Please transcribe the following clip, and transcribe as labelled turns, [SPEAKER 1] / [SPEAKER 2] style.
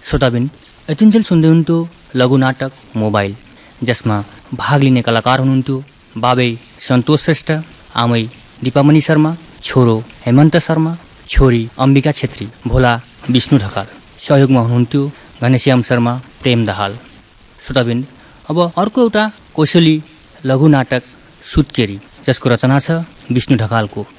[SPEAKER 1] श्रोताबिन यतिन्जेल सुन्दै हुनुहुन्थ्यो लघु नाटक मोबाइल, जसमा भाग लिने कलाकार हुनुहुन्थ्यो बाबे सन्तोष श्रेष्ठ, आमै दिपामणि शर्मा, छोरो हेमन्त शर्मा, छोरी अम्बिका छेत्री, भोला विष्णु ढकाल। सहयोगमा हुनुहुन्थ्यो घनश्याम शर्मा, प्रेम दाहाल। श्रोताबिन अब अर्को एउटा कोशली लघु नाटक सुत्केरी, जसको रचना छ विष्णु ढकालको।